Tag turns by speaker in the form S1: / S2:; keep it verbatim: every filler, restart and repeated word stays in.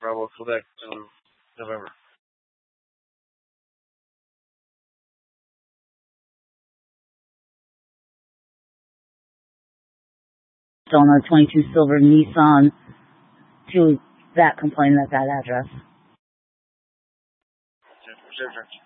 S1: Bravo, Quebec, um, November.
S2: On a twenty-two silver Nissan to that complaint at that address.
S1: Sure, sure, sure.